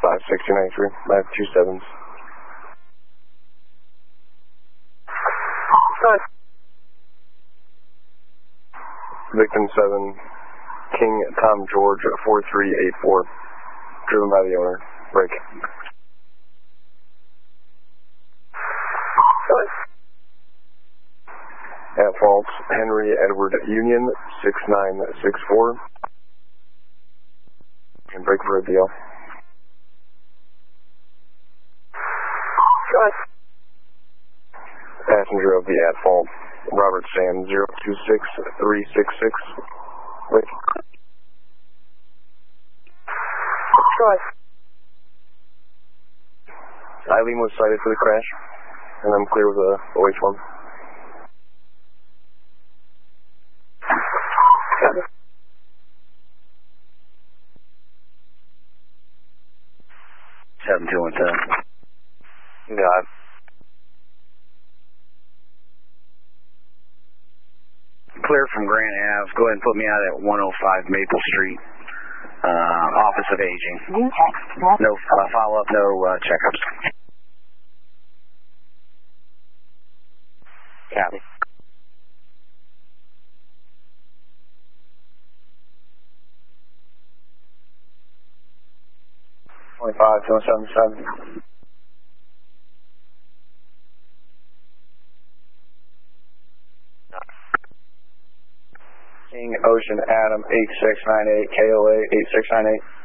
56093. I have 2 sevens. Victim 7, King Tom George 4384. Driven by the owner. Break. At fault, Henry Edward Union 6964. And break for a deal. Passenger of the at fault, Robert Sam 026366. Wait. Eileen was cited for the crash, and I'm clear with a OH1. Seven two one seven. Got it. Clear from Grant Ave. Go ahead and put me out at 105 Maple Street. Office of Aging. No follow-up, no checkups. Copy. $25 277. King Ocean Adam 8698 KOA 8698.